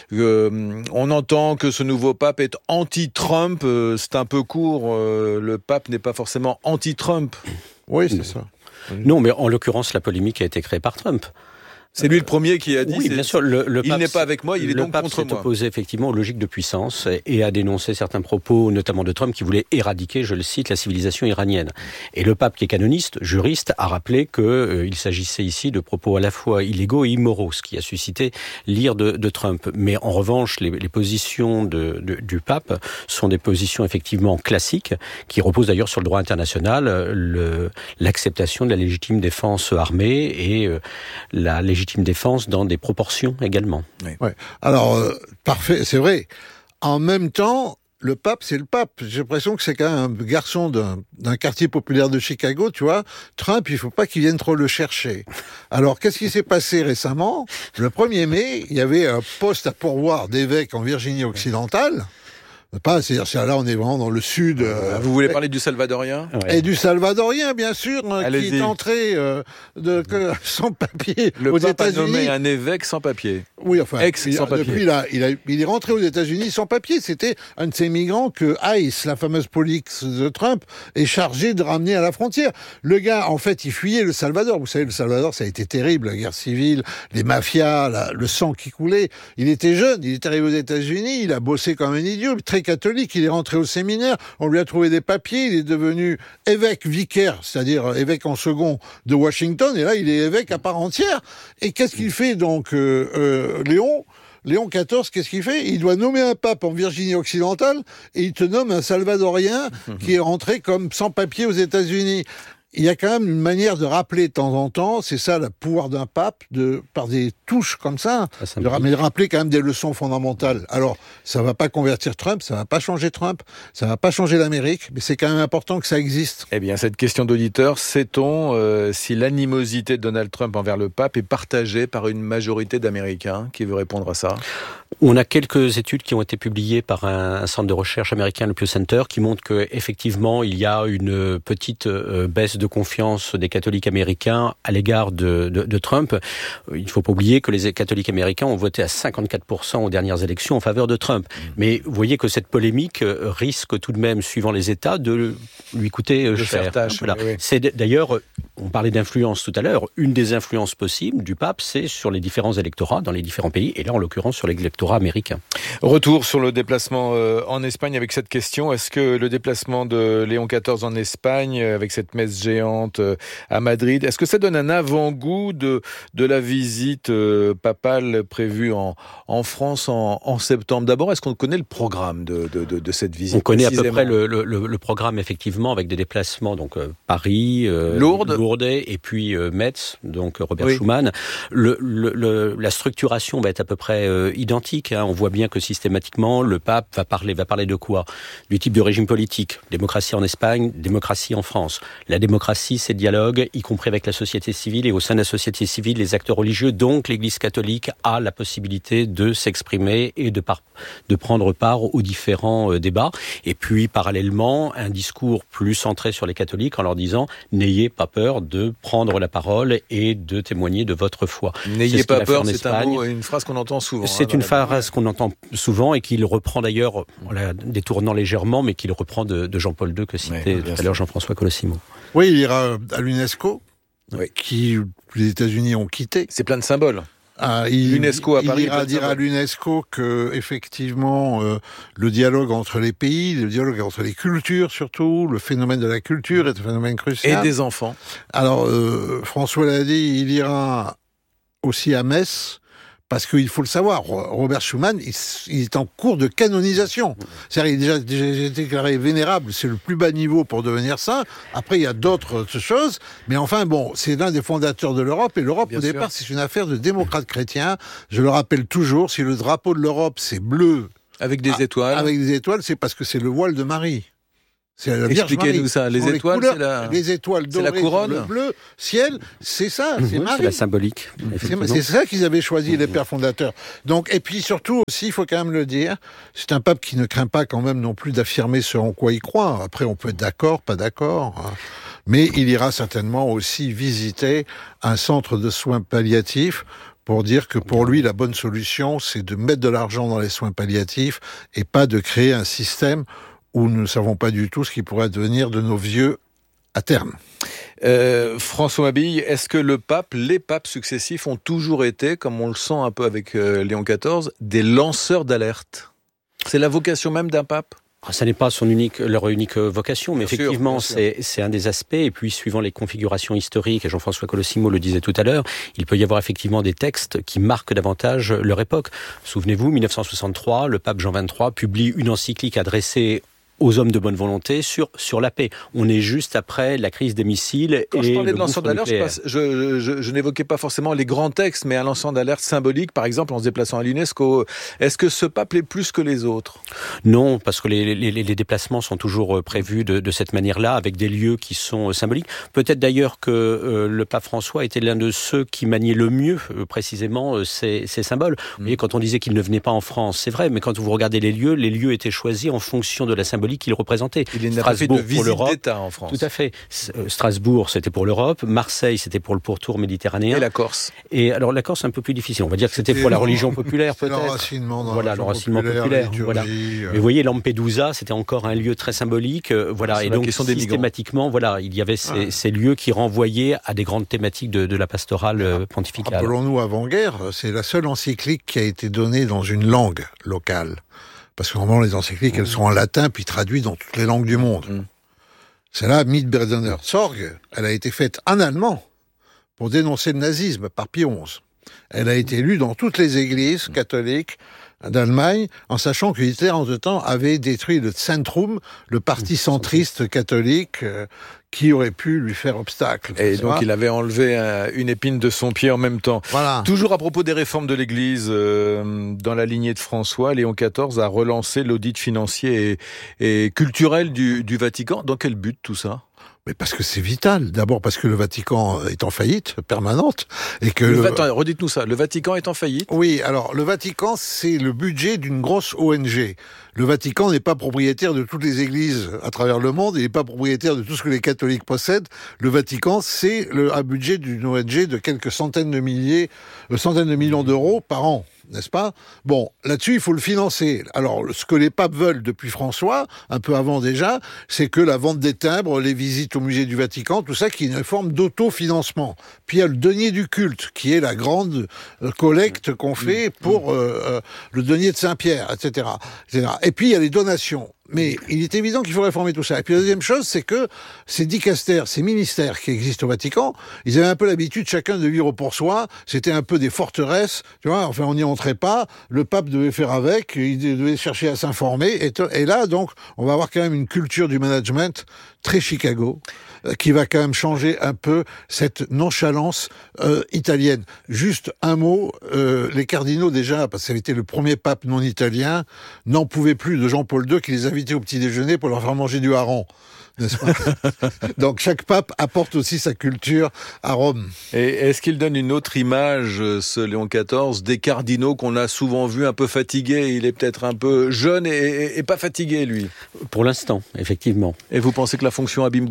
euh, on entend que ce nouveau pape est anti-Trump. Euh, c'est un peu court. Euh, le pape n'est pas forcément anti-Trump. Oui, c'est ça. Non, mais en l'occurrence, la polémique a été créée par Trump. C'est lui le premier qui a dit. Oui, bien sûr. Le, le il pape, n'est pas avec moi, il est donc contre moi. Le pape s'est opposé effectivement aux logiques de puissance et a dénoncé certains propos, notamment de Trump, qui voulait éradiquer, je le cite, la civilisation iranienne. Et le pape, qui est canoniste, juriste, a rappelé qu'il euh, s'agissait ici de propos à la fois illégaux et immoraux, ce qui a suscité l'ire de, de Trump. Mais en revanche, les, les positions de, de, du pape sont des positions effectivement classiques, qui reposent d'ailleurs sur le droit international, le, l'acceptation de la légitime défense armée et euh, la légitime légitime défense dans des proportions également. Oui. Ouais. Alors, euh, parfait, c'est vrai. En même temps, le pape, c'est le pape. J'ai l'impression que c'est quand même un garçon d'un, d'un quartier populaire de Chicago, tu vois. Trump, il faut pas qu'il vienne trop le chercher. Alors, qu'est-ce qui s'est passé récemment? Le premier mai, il y avait un poste à pourvoir d'évêque en Virginie occidentale. Pas, c'est-à-dire, c'est là, on est vraiment dans le sud. Euh, Vous voulez parler du Salvadorien? Et ouais. du Salvadorien, bien sûr, Allez-y. Qui est entré euh, de, que, sans papier le aux pape États-Unis. A nommé un évêque sans papier. Oui, enfin, ex il, sans papier. Depuis là, il, a, il est rentré aux États-Unis sans papier. C'était un de ces migrants que ICE, la fameuse police de Trump, est chargé de ramener à la frontière. Le gars, en fait, il fuyait le Salvador. Vous savez, le Salvador, ça a été terrible, la guerre civile, les mafias, la, le sang qui coulait. Il était jeune, il est arrivé aux États-Unis, il a bossé comme un idiot, très catholique. Il est rentré au séminaire, on lui a trouvé des papiers, il est devenu évêque vicaire, c'est-à-dire évêque en second de Washington, et là il est évêque à part entière. Et qu'est-ce qu'il fait donc, euh, euh, Léon Léon quatorze, qu'est-ce qu'il fait? Il doit nommer un pape en Virginie occidentale, et il te nomme un Salvadorien qui est rentré comme sans papier aux États-Unis. Il y a quand même une manière de rappeler de temps en temps, c'est ça le pouvoir d'un pape, de par des touches comme ça, de, mais de rappeler quand même des leçons fondamentales. Alors, ça va pas convertir Trump, ça va pas changer Trump, ça va pas changer l'Amérique, mais c'est quand même important que ça existe. Eh bien, cette question d'auditeur, sait-on euh, si l'animosité de Donald Trump envers le pape est partagée par une majorité d'Américains? Qui veut répondre à ça? On a quelques études qui ont été publiées par un, un centre de recherche américain, le Pew Center, qui montrent que effectivement il y a une petite euh, baisse de confiance des catholiques américains à l'égard de, de, de Trump. Il ne faut pas oublier que les catholiques américains ont voté à cinquante-quatre pour cent aux dernières élections en faveur de Trump. Mmh. Mais vous voyez que cette polémique risque tout de même, suivant les États, de lui coûter de cher. Faire tâche, voilà. oui, oui. C'est d'ailleurs, on parlait d'influence tout à l'heure, une des influences possibles du pape, c'est sur les différents électorats dans les différents pays, et là en l'occurrence sur l'électorat américain. Retour sur le déplacement euh, en Espagne avec cette question. Est-ce que le déplacement de Léon quatorze en Espagne, avec cette messe géante euh, à Madrid, est-ce que ça donne un avant-goût de, de la visite euh, papale prévue en, en France en, en septembre? D'abord, est-ce qu'on connaît le programme de, de, de, de cette visite? On connaît à peu près le, le, le programme, effectivement, avec des déplacements, donc euh, Paris, euh, Lourdes. Lourdes, et puis euh, Metz, donc Robert oui. Schuman. Le, le, le, la structuration va être à peu près euh, identique. Hein. On voit bien que systématiquement, le pape va parler, va parler de quoi? Du type de régime politique. Démocratie en Espagne, démocratie en France. La démocratie, c'est dialogue, y compris avec la société civile, et au sein de la société civile, les acteurs religieux. Donc, l'Église catholique a la possibilité de s'exprimer et de, par, de prendre part aux différents euh, débats. Et puis, parallèlement, un discours plus centré sur les catholiques en leur disant « N'ayez pas peur devoir de prendre la parole et de témoigner de votre foi. N'ayez c'est pas peur, c'est un mot, une phrase qu'on entend souvent. C'est hein, une phrase qu'on entend souvent et qu'il reprend d'ailleurs, en la détournant légèrement, mais qu'il reprend de, de Jean-Paul deux que citait oui, tout à l'heure Jean-François Colosimo. Oui, il ira à l'UNESCO, oui. qui les États-Unis ont quitté. C'est plein de symboles. Ah, il, L'UNESCO à Paris. Il ira dire à l'UNESCO que effectivement euh, le dialogue entre les pays, le dialogue entre les cultures surtout, le phénomène de la culture est un phénomène crucial. Et des enfants. Alors euh, François l'a dit, il ira aussi à Metz. Parce qu'il faut le savoir, Robert Schuman, il, il est en cours de canonisation. C'est-à-dire, il a déjà, déjà été déclaré vénérable, c'est le plus bas niveau pour devenir saint. Après, il y a d'autres choses, mais enfin, bon, c'est l'un des fondateurs de l'Europe, et l'Europe, Bien au sûr. départ, c'est une affaire de démocrates chrétiens. Je le rappelle toujours, si le drapeau de l'Europe, c'est bleu... Avec des étoiles. Avec des étoiles, c'est parce que c'est le voile de Marie. C'est la Vierge Expliquez-nous ça. Les les étoiles, couleurs, c'est la... les étoiles dorées, c'est la couronne. Le bleu, ciel, c'est ça, c'est mmh, Marie. C'est la symbolique. C'est, c'est ça qu'ils avaient choisi, mmh. les pères fondateurs. Donc, et puis surtout aussi, il faut quand même le dire, c'est un pape qui ne craint pas quand même non plus d'affirmer ce en quoi il croit. Après, on peut être d'accord, pas d'accord. Hein. Mais il ira certainement aussi visiter un centre de soins palliatifs pour dire que pour lui, la bonne solution, c'est de mettre de l'argent dans les soins palliatifs et pas de créer un système où nous ne savons pas du tout ce qui pourrait devenir de nos vieux à terme. Euh, François Mabille, est-ce que le pape, les papes successifs ont toujours été, comme on le sent un peu avec euh, Léon quatorze, des lanceurs d'alerte ? C'est la vocation même d'un pape ? Ça n'est pas son unique, leur unique vocation, mais bien effectivement, sûr, c'est, c'est un des aspects. Et puis, suivant les configurations historiques, et Jean-François Colosimo le disait tout à l'heure, il peut y avoir effectivement des textes qui marquent davantage leur époque. Souvenez-vous, dix-neuf cent soixante-trois, le pape Jean vingt-trois publie une encyclique adressée aux hommes de bonne volonté sur, sur la paix. On est juste après la crise des missiles. Quand et je parlais de lanceur d'alerte, je, passe, je, je, je n'évoquais pas forcément les grands textes, mais un lanceur d'alerte symbolique, par exemple, en se déplaçant à l'UNESCO. Est-ce que ce pape l'est plus que les autres ? Non, parce que les, les, les déplacements sont toujours prévus de, de cette manière-là, avec des lieux qui sont symboliques. Peut-être d'ailleurs que euh, le pape François était l'un de ceux qui maniait le mieux, euh, précisément, euh, ces, ces symboles. Mmh. Vous voyez, quand on disait qu'il ne venait pas en France, c'est vrai, mais quand vous regardez les lieux, les lieux étaient choisis en fonction de la symbolique qu'il représentait. Il est Strasbourg de visite pour d'État en France. Tout à fait. Strasbourg, c'était pour l'Europe. Marseille, c'était pour le pourtour méditerranéen. Et la Corse. Et alors la Corse, c'est un peu plus difficile. On va dire que c'était, c'était pour la religion populaire, peut-être. L'enracinement dans voilà, l'enracinement populaire. populaire voilà. Euh... Mais vous voyez, Lampedusa, c'était encore un lieu très symbolique. Euh, voilà. C'est et donc systématiquement, voilà, il y avait ces, ah. ces lieux qui renvoyaient à des grandes thématiques de, de la pastorale euh, pontificale. Rappelons-nous, avant-guerre, c'est la seule encyclique qui a été donnée dans une langue locale. Parce que normalement, les encycliques, elles sont en latin, puis traduites dans toutes les langues du monde. Mmh. Celle-là, Mitbredener Sorge, elle a été faite en allemand pour dénoncer le nazisme par Pie onze. Elle a été lue dans toutes les églises catholiques d'Allemagne, en sachant que Hitler, en ce temps, avait détruit le Zentrum, le parti centriste catholique, euh, qui aurait pu lui faire obstacle. Et donc il avait enlevé euh, une épine de son pied en même temps. Voilà. Toujours à propos des réformes de l'Église, euh, dans la lignée de François, Léon quatorze a relancé l'audit financier et, et culturel du, du Vatican. Dans quel but tout ça ? Mais parce que c'est vital. D'abord parce que le Vatican est en faillite permanente et que. Le le... Attends, redites-nous ça. Le Vatican est en faillite ? Oui. Alors le Vatican, c'est le budget d'une grosse O N G. Le Vatican n'est pas propriétaire de toutes les églises à travers le monde. Il n'est pas propriétaire de tout ce que les catholiques possèdent. Le Vatican, c'est le, un budget d'une O N G de quelques centaines de milliers, euh, centaines de millions d'euros par an. N'est-ce pas ? Bon, là-dessus, il faut le financer. Alors, ce que les papes veulent depuis François, un peu avant déjà, c'est que la vente des timbres, les visites au musée du Vatican, tout ça, qui est une forme d'autofinancement. Puis il y a le denier du culte, qui est la grande collecte qu'on fait pour euh, euh, le denier de Saint-Pierre, et cetera, et cetera. Et puis il y a les donations. Mais il est évident qu'il faut réformer tout ça. Et puis la deuxième chose, c'est que ces dicastères, ces ministères qui existent au Vatican, ils avaient un peu l'habitude chacun de vivre pour soi. C'était un peu des forteresses, tu vois. Enfin, on n'y entrait pas. Le pape devait faire avec. Il devait chercher à s'informer. Et, et là, donc, on va avoir quand même une culture du management très Chicago, qui va quand même changer un peu cette nonchalance euh, italienne. Juste un mot, euh, les cardinaux déjà, parce que ça a été le premier pape non italien, n'en pouvaient plus de Jean-Paul deux qui les invitait au petit déjeuner pour leur faire manger du hareng. N'est-ce pas ? Donc chaque pape apporte aussi sa culture à Rome. Et est-ce qu'il donne une autre image, ce Léon quatorze, des cardinaux qu'on a souvent vus un peu fatigués ? Il est peut-être un peu jeune et, et, et pas fatigué, lui. Pour l'instant, effectivement. Et vous pensez que la fonction abîme beaucoup ?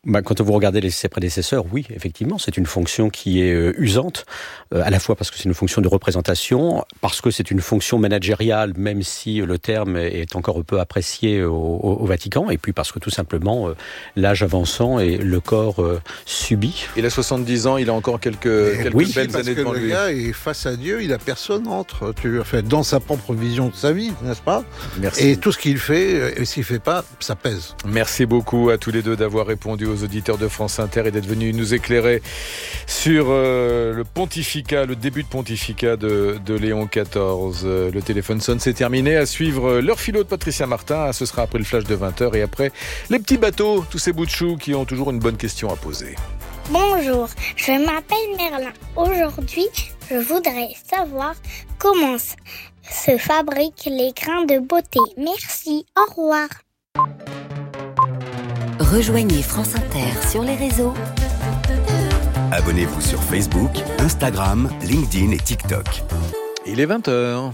Bah, quand vous regardez les, ses prédécesseurs, oui, effectivement, c'est une fonction qui est euh, usante, euh, à la fois parce que c'est une fonction de représentation, parce que c'est une fonction managériale, même si le terme est encore peu apprécié au, au, au Vatican, et puis parce que tout simplement, euh, l'âge avançant et le corps euh, subit. Il a soixante-dix ans, il a encore quelques, quelques oui, belles parce années que devant le lui. gars est face à Dieu, il a personne entre, tu fait dans sa propre vision de sa vie, n'est-ce pas? Merci. Et tout ce qu'il fait, et s'il fait pas, ça pèse. Merci beaucoup à tous les deux d'avoir répondu aux auditeurs de France Inter et d'être venus nous éclairer sur euh, le pontificat, le début de pontificat de, de Léon quatorze. Euh, le téléphone sonne, c'est terminé. À suivre euh, l'heure philo de Patricia Martin. Ce sera après le flash de vingt heures et après les petits bateaux, tous ces bouts de choux qui ont toujours une bonne question à poser. Bonjour, je m'appelle Merlin. Aujourd'hui, je voudrais savoir comment se fabriquent les grains de beauté. Merci, au revoir. Rejoignez France Inter sur les réseaux. Abonnez-vous sur Facebook, Instagram, LinkedIn et TikTok. Il est vingt heures.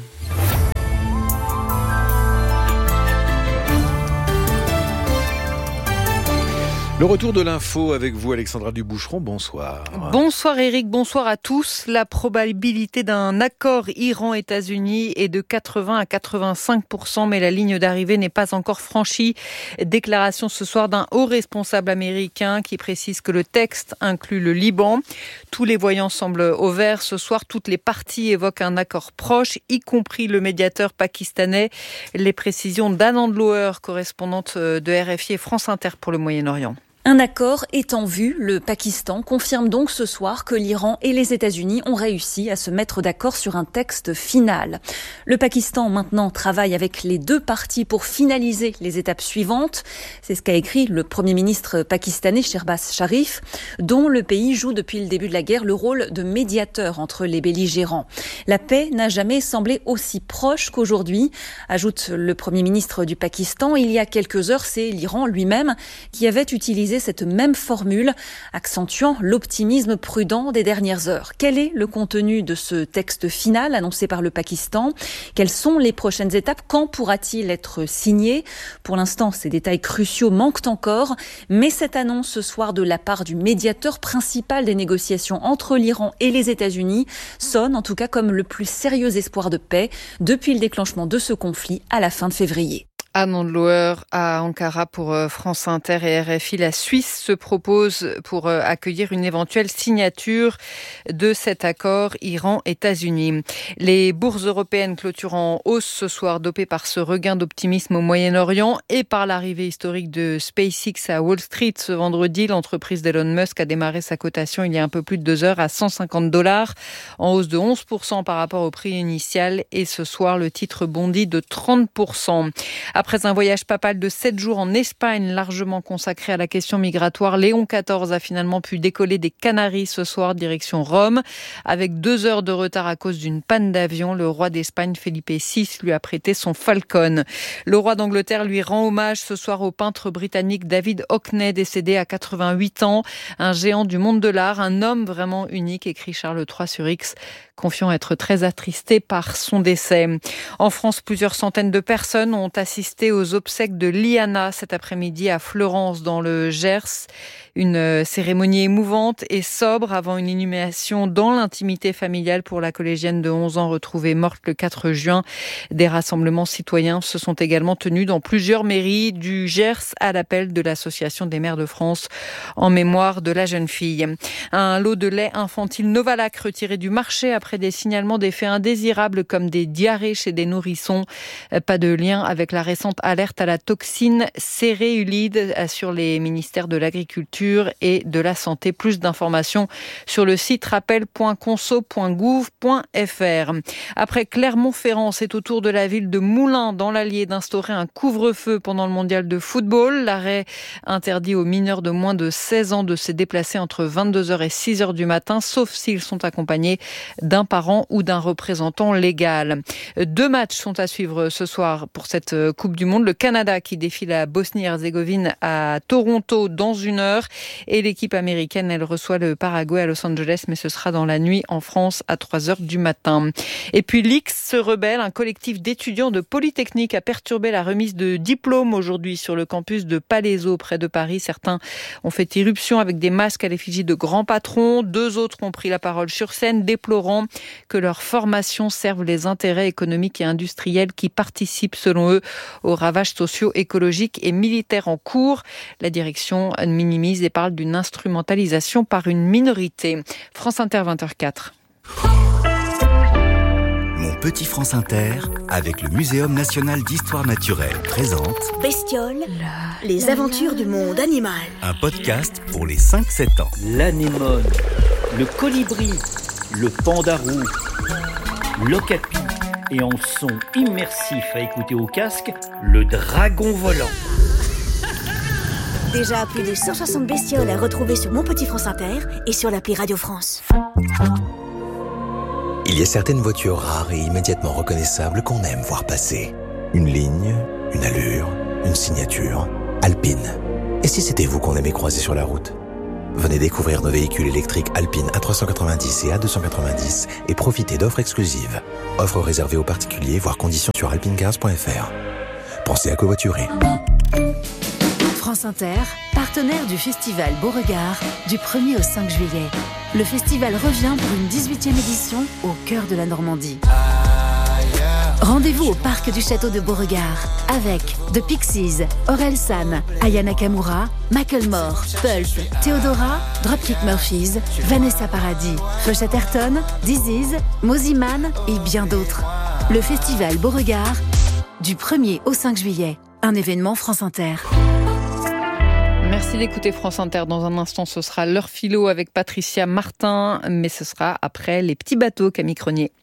Le retour de l'info avec vous, Alexandra Duboucheron, bonsoir. Bonsoir Eric, bonsoir à tous. La probabilité d'un accord Iran-États-Unis est de quatre-vingts à quatre-vingt-cinq pour cent, mais la ligne d'arrivée n'est pas encore franchie. Déclaration ce soir d'un haut responsable américain qui précise que le texte inclut le Liban. Tous les voyants semblent au vert ce soir. Toutes les parties évoquent un accord proche, y compris le médiateur pakistanais. Les précisions d'Anne Andlauer, correspondante de R F I et France Inter pour le Moyen-Orient. Un accord est en vue. Le Pakistan confirme donc ce soir que l'Iran et les États-Unis ont réussi à se mettre d'accord sur un texte final. Le Pakistan maintenant travaille avec les deux parties pour finaliser les étapes suivantes. C'est ce qu'a écrit le Premier ministre pakistanais Shehbaz Sharif, dont le pays joue depuis le début de la guerre le rôle de médiateur entre les belligérants. La paix n'a jamais semblé aussi proche qu'aujourd'hui, ajoute le Premier ministre du Pakistan. Il y a quelques heures, c'est l'Iran lui-même qui avait utilisé cette même formule, accentuant l'optimisme prudent des dernières heures. Quel est le contenu de ce texte final annoncé par le Pakistan? Quelles sont les prochaines étapes? Quand pourra-t-il être signé? Pour l'instant, ces détails cruciaux manquent encore, mais cette annonce ce soir de la part du médiateur principal des négociations entre l'Iran et les États-Unis sonne en tout cas comme le plus sérieux espoir de paix depuis le déclenchement de ce conflit à la fin de février. Anne Andlauer à Ankara pour France Inter et R F I. La Suisse se propose pour accueillir une éventuelle signature de cet accord Iran-États-Unis. Les bourses européennes clôturent en hausse ce soir, dopées par ce regain d'optimisme au Moyen-Orient et par l'arrivée historique de SpaceX à Wall Street ce vendredi. L'entreprise d'Elon Musk a démarré sa cotation il y a un peu plus de deux heures à cent cinquante dollars, en hausse de onze pour cent par rapport au prix initial. Et ce soir, le titre bondit de trente pour cent. Après un voyage papal de sept jours en Espagne, largement consacré à la question migratoire, Léon quatorze a finalement pu décoller des Canaries ce soir, direction Rome. Avec deux heures de retard à cause d'une panne d'avion, le roi d'Espagne, Felipe six, lui a prêté son Falcon. Le roi d'Angleterre lui rend hommage ce soir au peintre britannique David Hockney, décédé à quatre-vingt-huit ans. Un géant du monde de l'art, un homme vraiment unique, écrit Charles trois sur X, confiant être très attristé par son décès. En France, plusieurs centaines de personnes ont assisté aux obsèques de Liana cet après-midi à Fleurance dans le Gers. Une cérémonie émouvante et sobre avant une inhumation dans l'intimité familiale pour la collégienne de onze ans retrouvée morte le quatre juin. Des rassemblements citoyens se sont également tenus dans plusieurs mairies du Gers à l'appel de l'Association des maires de France en mémoire de la jeune fille. Un lot de lait infantile Novalac retiré du marché après des signalements d'effets indésirables comme des diarrhées chez des nourrissons. Pas de lien avec la récente alerte à la toxine céréulide, assure les ministères de l'Agriculture et de la Santé. Plus d'informations sur le site rappel point conso point gouv point f r. Après Clermont-Ferrand, c'est au tour de la ville de Moulins, dans l'Allier, d'instaurer un couvre-feu pendant le mondial de football. L'arrêt interdit aux mineurs de moins de seize ans de se déplacer entre vingt-deux heures et six heures du matin, sauf s'ils sont accompagnés d'un parent ou d'un représentant légal. Deux matchs sont à suivre ce soir pour cette Coupe du Monde. Le Canada qui défie la Bosnie-Herzégovine à Toronto dans une heure Et l'équipe américaine, elle reçoit le Paraguay à Los Angeles, mais ce sera dans la nuit en France à trois heures du matin. Et puis l'X se rebelle, un collectif d'étudiants de Polytechnique a perturbé la remise de diplômes aujourd'hui sur le campus de Palaiseau près de Paris. Certains ont fait irruption avec des masques à l'effigie de grands patrons. Deux autres ont pris la parole sur scène, déplorant que leur formation serve les intérêts économiques et industriels qui participent, selon eux, aux ravages sociaux, écologiques et militaires en cours. La direction minimise et parle d'une instrumentalisation par une minorité. France Inter, vingt heures quatre. Mon petit France Inter, avec le Muséum national d'histoire naturelle, présente Bestioles, les aventures du monde animal. Un podcast pour les cinq sept ans. L'anémone, le colibri, le pandarou, l'okapi et en son immersif à écouter au casque, le dragon volant. Déjà plus de cent soixante bestioles à retrouver sur Mon Petit France Inter et sur l'appli Radio France. Il y a certaines voitures rares et immédiatement reconnaissables qu'on aime voir passer. Une ligne, une allure, une signature. Alpine. Et si c'était vous qu'on aimait croiser sur la route ? Venez découvrir nos véhicules électriques Alpine A trois cent quatre-vingt-dix et A deux cent quatre-vingt-dix et profitez d'offres exclusives. Offres réservées aux particuliers, voire conditions sur alpinecars point f r. Pensez à covoiturer. France Inter, partenaire du festival Beauregard du premier au cinq juillet. Le festival revient pour une dix-huitième édition au cœur de la Normandie. Rendez-vous au parc du château de Beauregard avec The Pixies, Orelsan, Aya Nakamura, Macklemore, Pulp, Theodora, Dropkick Murphys, Vanessa Paradis, Feu Chatterton, Disease, Moziman et bien d'autres. Le festival Beauregard du premier au cinq juillet. Un événement France Inter. Merci d'écouter France Inter. Dans un instant, ce sera l'heure philo avec Patricia Martin, mais ce sera après les petits bateaux, Camille Cronier.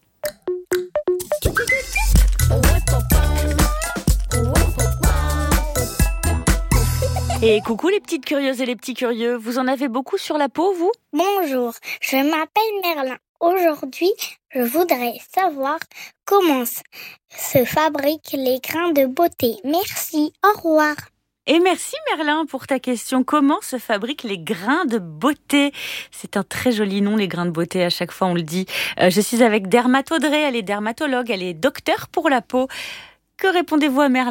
Et coucou les petites curieuses et les petits curieux, vous en avez beaucoup sur la peau, vous ? Bonjour, je m'appelle Merlin. Aujourd'hui, je voudrais savoir comment se fabriquent les grains de beauté. Merci, au revoir. Et merci Merlin pour ta question. Comment se fabriquent les grains de beauté ? C'est un très joli nom, les grains de beauté, à chaque fois on le dit. Euh, je suis avec Dermat Audrey, elle est dermatologue, elle est docteure pour la peau. Que répondez-vous à Merlin ?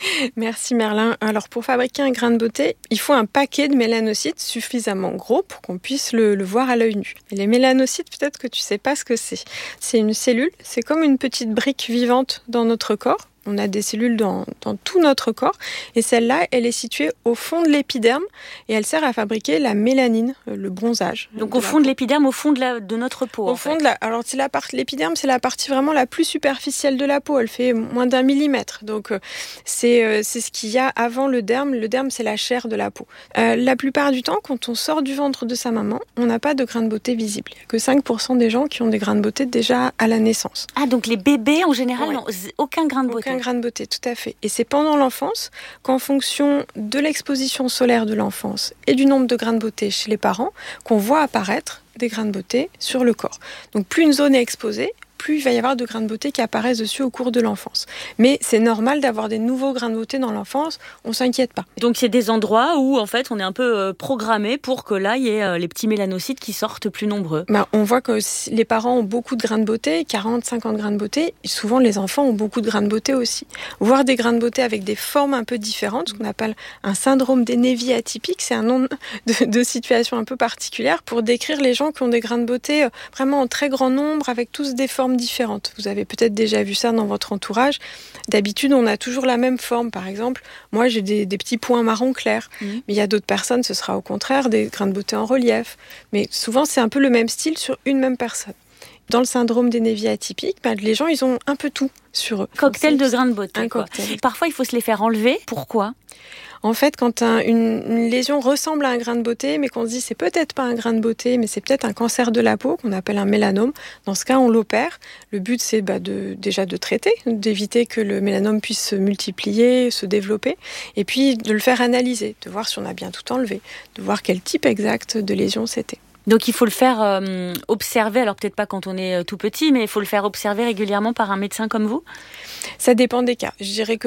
Merci Merlin. Alors pour fabriquer un grain de beauté, il faut un paquet de mélanocytes suffisamment gros pour qu'on puisse le, le voir à l'œil nu. Et les mélanocytes, peut-être que tu sais pas ce que c'est. C'est une cellule, c'est comme une petite brique vivante dans notre corps. On a des cellules dans, dans tout notre corps et celle-là, elle est située au fond de l'épiderme et elle sert à fabriquer la mélanine, le bronzage. Donc au fond de l'épiderme, au fond de, la, de notre peau. Au fond fait. de la, alors c'est la part, l'épiderme, c'est la partie vraiment la plus superficielle de la peau. Elle fait moins d'un millimètre. Donc c'est, euh, c'est ce qu'il y a avant le derme. Le derme, c'est la chair de la peau. Euh, la plupart du temps, quand on sort du ventre de sa maman, on n'a pas de grains de beauté visibles. Il n'y a que cinq pour cent des gens qui ont des grains de beauté déjà à la naissance. Ah, donc les bébés en général ouais. n'ont aucun grain de beauté. Aucun grain de beauté, tout à fait. Et c'est pendant l'enfance qu'en fonction de l'exposition solaire de l'enfance et du nombre de grains de beauté chez les parents, qu'on voit apparaître des grains de beauté sur le corps. Donc plus une zone est exposée, plus il va y avoir de grains de beauté qui apparaissent dessus au cours de l'enfance. Mais c'est normal d'avoir des nouveaux grains de beauté dans l'enfance, on ne s'inquiète pas. Donc c'est des endroits où en fait on est un peu programmé pour que là il y ait les petits mélanocytes qui sortent plus nombreux. Ben, on voit que les parents ont beaucoup de grains de beauté, quarante à cinquante grains de beauté, et souvent les enfants ont beaucoup de grains de beauté aussi. Voir des grains de beauté avec des formes un peu différentes, ce qu'on appelle un syndrome des névis atypiques, c'est un nom de, de situation un peu particulière pour décrire les gens qui ont des grains de beauté vraiment en très grand nombre avec tous des formes différentes. Vous avez peut-être déjà vu ça dans votre entourage. D'habitude, on a toujours la même forme. Par exemple, moi, j'ai des, des petits points marron clair. Mmh. Mais il y a d'autres personnes, ce sera au contraire des grains de beauté en relief. Mais souvent, c'est un peu le même style sur une même personne. Dans le syndrome des névis atypiques, ben, les gens, ils ont un peu tout sur eux. Cocktail de grains de beauté. Un quoi. cocktail. Parfois, il faut se les faire enlever. Pourquoi ? En fait, quand un, une, une lésion ressemble à un grain de beauté, mais qu'on se dit c'est peut-être pas un grain de beauté, mais c'est peut-être un cancer de la peau, qu'on appelle un mélanome, dans ce cas, on l'opère. Le but, c'est bah, de, déjà de traiter, d'éviter que le mélanome puisse se multiplier, se développer, et puis de le faire analyser, de voir si on a bien tout enlevé, de voir quel type exact de lésion c'était. Donc il faut le faire euh, observer, alors peut-être pas quand on est tout petit, mais il faut le faire observer régulièrement par un médecin comme vous ? Ça dépend des cas. Je dirais que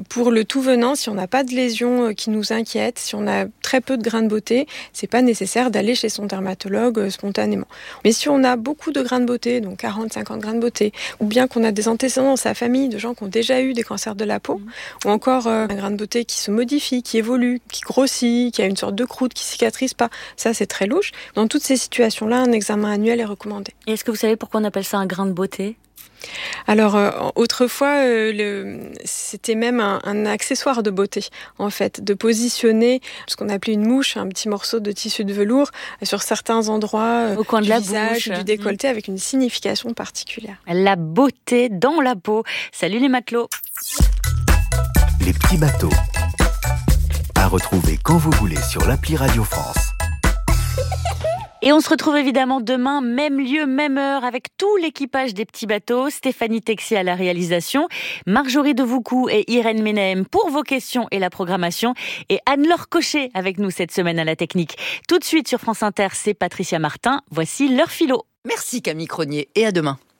pour le tout venant, si on n'a pas de lésions qui nous inquiètent, si on a très peu de grains de beauté, c'est pas nécessaire d'aller chez son dermatologue spontanément. Mais si on a beaucoup de grains de beauté, donc quarante à cinquante grains de beauté, ou bien qu'on a des antécédents dans sa famille de gens qui ont déjà eu des cancers de la peau, mmh. ou encore euh, un grain de beauté qui se modifie, qui évolue, qui grossit, qui a une sorte de croûte, qui cicatrise pas, ça c'est très louche. Dans toutes ces situations-là, un examen annuel est recommandé. Et est-ce que vous savez pourquoi on appelle ça un grain de beauté ? Alors, euh, autrefois, euh, le, c'était même un, un accessoire de beauté, en fait, de positionner ce qu'on appelait une mouche, un petit morceau de tissu de velours, sur certains endroits euh, au coin du de la visage, bouche, du décolleté, mmh. avec une signification particulière. La beauté dans la peau. Salut les matelots. Les petits bateaux. À retrouver quand vous voulez sur l'appli Radio France. Et on se retrouve évidemment demain, même lieu, même heure, avec tout l'équipage des petits bateaux. Stéphanie Texier à la réalisation, Marjorie Devoucou et Irène Ménahem pour vos questions et la programmation, et Anne-Laure Cochet avec nous cette semaine à la technique. Tout de suite sur France Inter, c'est Patricia Martin. Voici l'heure philo. Merci Camille Cronier et à demain.